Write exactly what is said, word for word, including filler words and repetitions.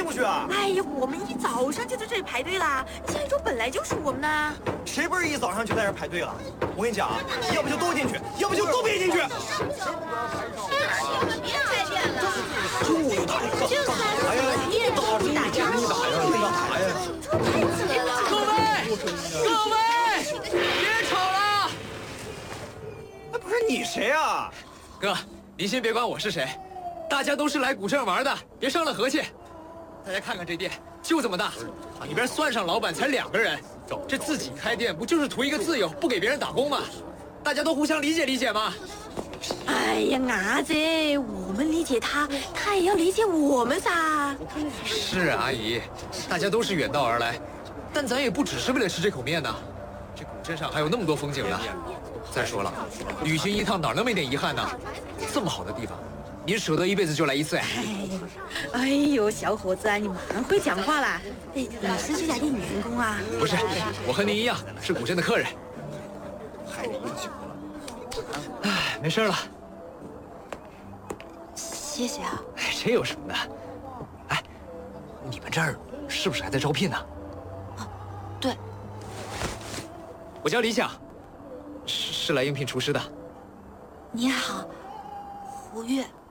进不去啊？ 哎呀，我们一早上就在这里排队啦，这种本来就是我们的。 谁不是一早上就在这排队了？我跟你讲啊，要不就都进去，要不就都别进去。 别开店了， 就有打一个， 这打呀！ 别打呀！ 打呀！打呀！ 太扯了！ 各位，各位，别吵了！ 哎，不是你谁啊？ 哥，您先别管我是谁，大家都是来古镇玩的，别伤了和气。大家看看这店，就这么大，里边算上老板才两个人，这自己开店不就是图一个自由，不给别人打工吗？大家都互相理解理解嘛。 哎呀，伢子，我们理解他，他也要理解我们噻。 是啊，阿姨，大家都是远道而来，但咱也不只是为了吃这口面呢。这古镇上还有那么多风景呢。再说了，旅行一趟哪能没点遗憾呢？这么好的地方，您舍得一辈子就来一次呀？ 哎呦，小伙子啊，你蛮会讲话啦！哎，你是这家店员工啊？ 不是，我和您一样是古镇的客人。 害人英雄了。 哎，没事了。 谢谢啊。 哎，这有什么的？哎，你们这儿是不是还在招聘呢？ 啊，对。 我叫李想，是是来应聘厨师的。 你好，胡月。